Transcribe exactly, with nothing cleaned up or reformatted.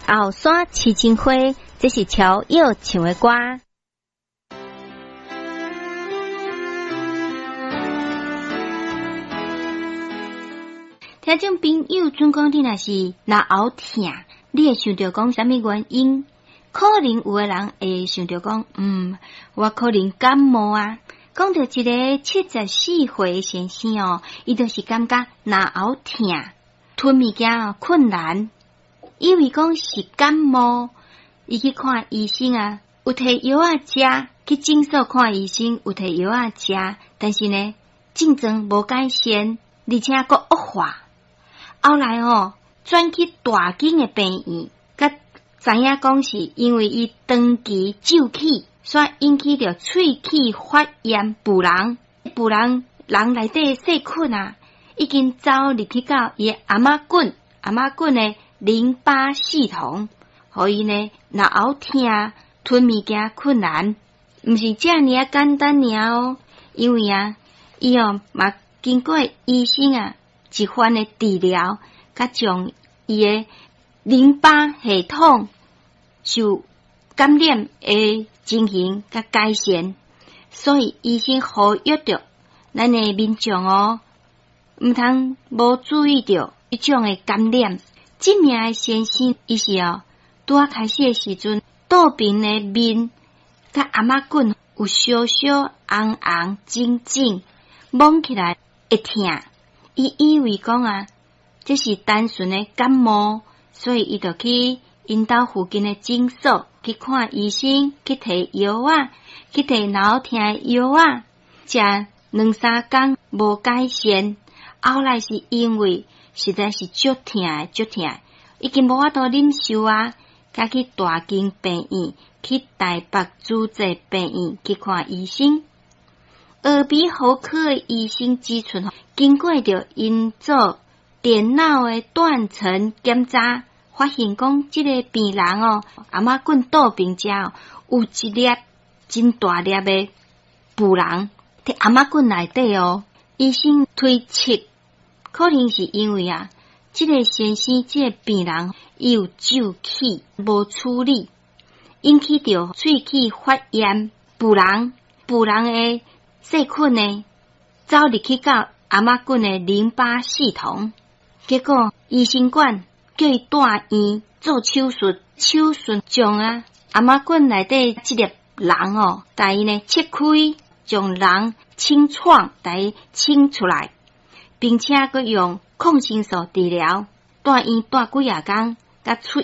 后山七情花，这是超摇唱的歌。听众朋友，准讲你若是若喉痛，你会想着讲啥物原因？可能有个人会想着讲，嗯，我可能感冒啊。讲到一个七十四岁的先生哦，伊就是感觉若喉痛，吞物件困难，以为讲是感冒，伊去看医生啊，有摕药啊食，去诊所看医生有摕药啊食，但是呢，症状无改善，而且佫恶化。后来哦，转去大间的病院，甲知影讲是因为伊长期休气，所以引起着喙齿发炎腐烂，腐烂人内底细菌啊，已经走入去到伊阿妈棍阿妈棍的淋巴系统，互伊呢若喉痛、吞物件困难，毋是遮尔啊简单尔哦，因为啊，伊哦嘛经过医生啊一番的治疗，甲将伊的淋巴系统受感染的情形甲改善，所以医生呼吁着咱的民众哦，毋通无注意着一种的感染。这名的先生，伊是哦，拄啊开始的时阵，肚边的面甲阿妈棍有小小红红肿肿，摸起来会痛。伊以为讲啊，这是单纯的感冒，所以伊就去因兜附近的诊所去看医生，去摕药啊，去摕脑痛的药啊，食两三工无改善，后来是因为实在是足痛的足痛的，已经无法度忍受啊，甲去大间病院，去台北主治病院去看医生。耳鼻喉科的医生指出，经过着因做电脑的断层检查，发现讲这个病人哦，阿妈棍肚边遮哦，有一粒真大粒的腐烂伫阿妈棍内底哦。医生推测，可能是因为啊，这个先生这个病人伊有旧气无处理，引起着喙齿发炎腐烂，腐烂的细菌呢，走入去到阿妈棍的淋巴系统，结果医生管叫伊住院做手术，手术将啊阿妈棍内底这粒囊哦，带伊呢切开，将囊清创，带伊清出来，并且佮用抗生素治疗，住院住几啊工，甲出